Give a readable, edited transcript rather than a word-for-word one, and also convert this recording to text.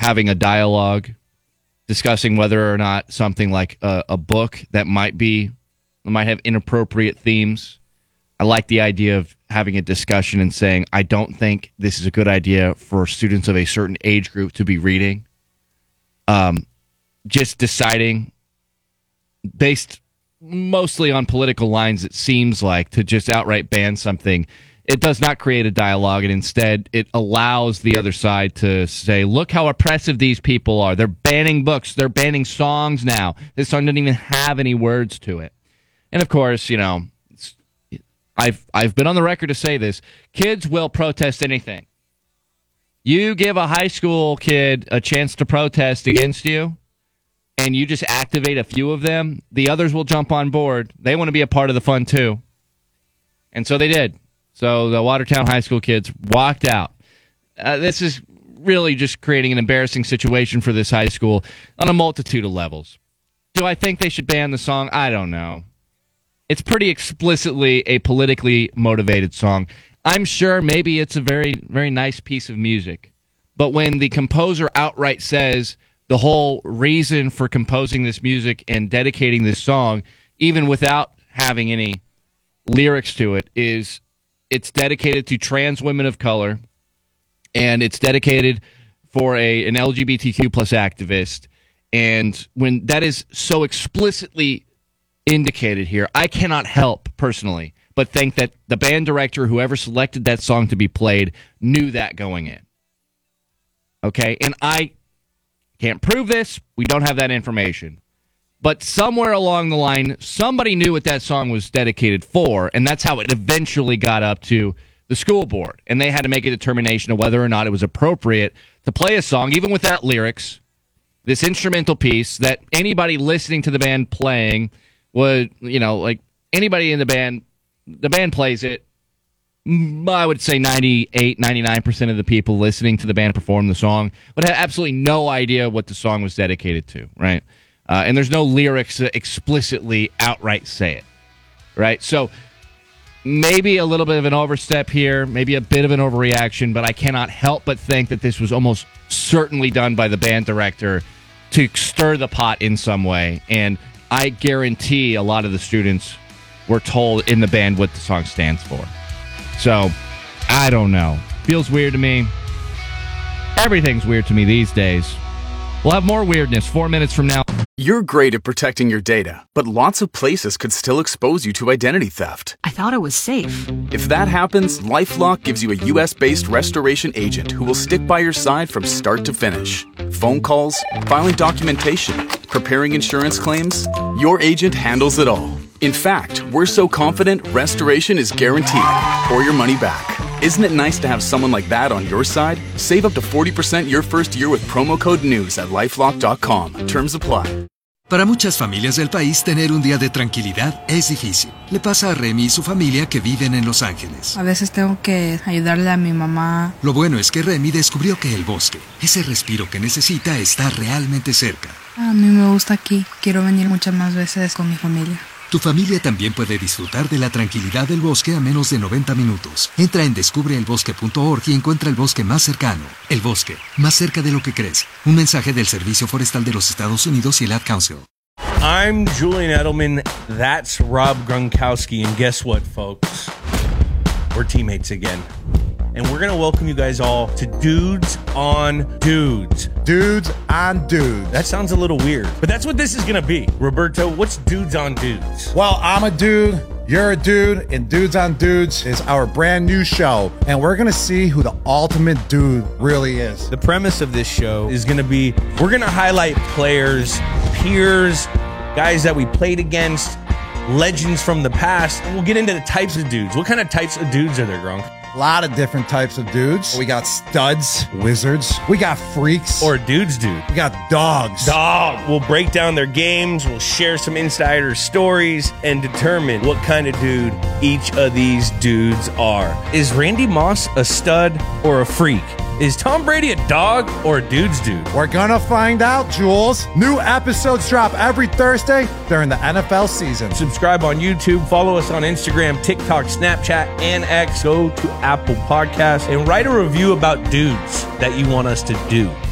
having a dialogue, discussing whether or not something like a book that might have inappropriate themes. I like the idea of having a discussion and saying, I don't think this is a good idea for students of a certain age group to be reading. Just deciding, based mostly on political lines, it seems like, to just outright ban something, it does not create a dialogue, and instead it allows the other side to say, look how oppressive these people are. They're banning books. They're banning songs now. This song doesn't even have any words to it. And of course, I've been on the record to say this. Kids will protest anything. You give a high school kid a chance to protest against you, and you just activate a few of them, the others will jump on board. They want to be a part of the fun, too. And so they did. So the Watertown High School kids walked out. This is really just creating an embarrassing situation for this high school on a multitude of levels. Do I think they should ban the song? I don't know. It's pretty explicitly a politically motivated song. I'm sure maybe it's a very, very nice piece of music. But when the composer outright says the whole reason for composing this music and dedicating this song, even without having any lyrics to it, is it's dedicated to trans women of color, and it's dedicated for an LGBTQ plus activist. And when that is so explicitly indicated here, I cannot help personally but think that the band director, whoever selected that song to be played, knew that going in. Okay? And I can't prove this. We don't have that information. But somewhere along the line, somebody knew what that song was dedicated for, and that's how it eventually got up to the school board. And they had to make a determination of whether or not it was appropriate to play a song, even without lyrics, this instrumental piece that anybody listening to the band playing would, like anybody in the band plays it. I would say 98, 99% of the people listening to the band perform the song would have absolutely no idea what the song was dedicated to, right? And there's no lyrics that explicitly outright say it, right? So maybe a little bit of an overstep here, maybe a bit of an overreaction, but I cannot help but think that this was almost certainly done by the band director to stir the pot in some way. And I guarantee a lot of the students were told in the band what the song stands for. So, I don't know. Feels weird to me. Everything's weird to me these days. We'll have more weirdness 4 minutes from now. You're great at protecting your data, but lots of places could still expose you to identity theft. I thought it was safe. If that happens, LifeLock gives you a U.S.-based restoration agent who will stick by your side from start to finish. Phone calls, filing documentation, preparing insurance claims, your agent handles it all. In fact, we're so confident restoration is guaranteed or your money back. Isn't it nice to have someone like that on your side? Save up to 40% your first year with promo code NEWS at LifeLock.com. Terms apply. Para muchas familias del país, tener un día de tranquilidad es difícil. Le pasa a Remy y su familia que viven en Los Ángeles. A veces tengo que ayudarle a mi mamá. Lo bueno es que Remy descubrió que el bosque, ese respiro que necesita, está realmente cerca. A mí me gusta aquí. Quiero venir muchas más veces con mi familia. Tu familia también puede disfrutar de la tranquilidad del bosque a menos de 90 minutos. Entra en descubreelbosque.org y encuentra el bosque más cercano. El bosque, más cerca de lo que crees. Un mensaje del Servicio Forestal de los Estados Unidos y el Ad Council. I'm Julian Edelman. That's Rob Gronkowski. And guess what, folks? We're teammates again. And we're going to welcome you guys all to Dudes on Dudes. Dudes on Dudes. That sounds a little weird, but that's what this is going to be. Roberto, what's Dudes on Dudes? Well, I'm a dude, you're a dude, and Dudes on Dudes is our brand new show. And we're going to see who the ultimate dude really is. The premise of this show is going to be, we're going to highlight players, peers, guys that we played against, legends from the past, and we'll get into the types of dudes. What kind of types of dudes are there, Gronk? A lot of different types of dudes. We got studs, wizards. We got freaks. Or dudes, dude. We got dogs. Dog. We'll break down their games. We'll share some insider stories and determine what kind of dude each of these dudes are. Is Randy Moss a stud or a freak? Is Tom Brady a dog or a dude's dude? We're gonna find out, Jules. New episodes drop every Thursday during the NFL season. Subscribe on YouTube, follow us on Instagram, TikTok, Snapchat, and X. Go to Apple Podcasts and write a review about dudes that you want us to do.